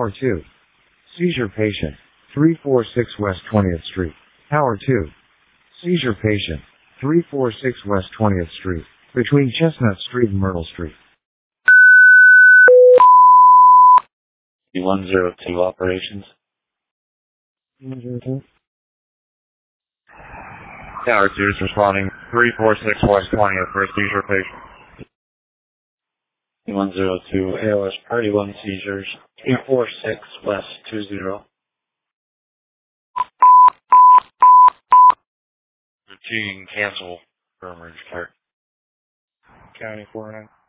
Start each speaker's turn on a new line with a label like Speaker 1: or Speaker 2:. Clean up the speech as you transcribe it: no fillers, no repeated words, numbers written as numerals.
Speaker 1: Tower 2. Seizure patient. 346 West 20th Street. Tower 2. Seizure patient. 346 West 20th Street. Between Chestnut Street and Myrtle Street.
Speaker 2: E102 operations.
Speaker 1: E102.
Speaker 2: Tower 2 is responding. 346 West 20th for a seizure patient. E102 ALS Party 1 seizures. 346 West 20. Routine cancel for emergency care. County 49.